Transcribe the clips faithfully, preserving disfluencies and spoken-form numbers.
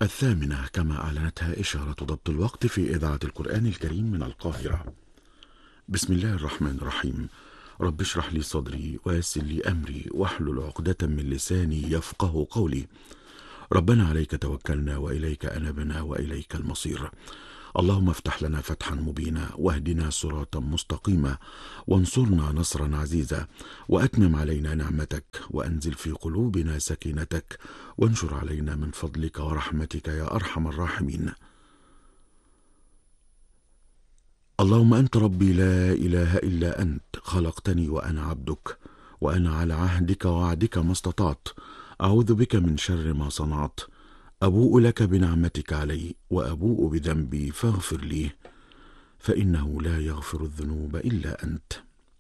الثامنة كما أعلنتها إشارة ضبط الوقت في إذاعة القرآن الكريم من القاهرة. بسم الله الرحمن الرحيم. رب اشرح لي صدري ويسر لي أمري واحلل عقدة من لساني يفقه قولي. ربنا عليك توكلنا وإليك أنبنا وإليك المصير. اللهم افتح لنا فتحا مبينا واهدنا صراطا مستقيما وانصرنا نصرا عزيزا وأتمم علينا نعمتك وأنزل في قلوبنا سكينتك وانشر علينا من فضلك ورحمتك يا أرحم الراحمين. اللهم أنت ربي لا إله إلا أنت، خلقتني وأنا عبدك، وأنا على عهدك ووعدك ما استطعت. أعوذ بك من شر ما صنعت. أبوء لك بنعمتك علي وأبوء بذنبي فاغفر لي، فإنه لا يغفر الذنوب إلا أنت.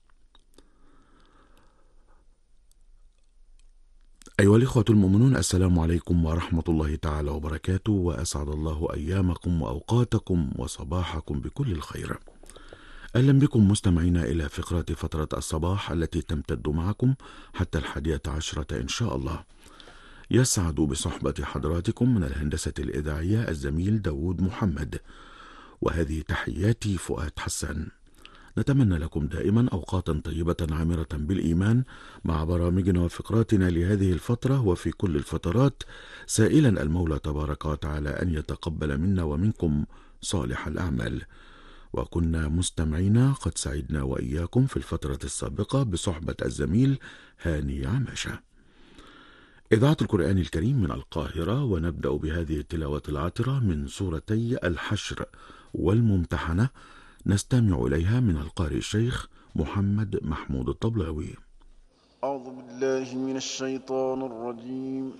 أيها الإخوة المؤمنون، السلام عليكم ورحمة الله تعالى وبركاته، وأسعد الله أيامكم وأوقاتكم وصباحكم بكل الخير. أهلا بكم مستمعينا إلى فقرة فترة الصباح التي تمتد معكم حتى الحادية عشرة إن شاء الله. يسعد بصحبة حضراتكم من الهندسة الإذاعية الزميل داود محمد، وهذه تحياتي فؤاد حسن. نتمنى لكم دائما أوقاتا طيبة عامرة بالإيمان مع برامجنا وفقراتنا لهذه الفترة وفي كل الفترات، سائلا المولى تبارك وتعالى أن يتقبل منا ومنكم صالح الأعمال. وكنا مستمعين قد سعدنا وإياكم في الفترة السابقة بصحبة الزميل هاني عماشة. إذاعة القرآن الكريم من القاهرة، ونبدأ بهذه التلاوة العطرة من سورتي الحشر والممتحنة، نستمع إليها من القارئ الشيخ محمد محمود الطبلاوي. أعوذ بالله من الشيطان الرجيم.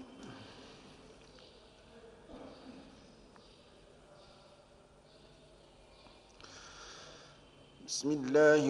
بسم الله